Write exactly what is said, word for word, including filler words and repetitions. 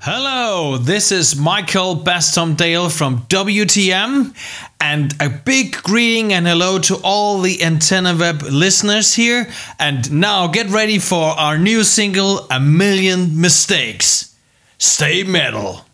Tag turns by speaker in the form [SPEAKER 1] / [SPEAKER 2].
[SPEAKER 1] Hello, this is Michael Bastomdale from W T M, and a big greeting and hello to all the AntennaWeb listeners here. And now get ready for our new single, A Million Mistakes. Stay metal.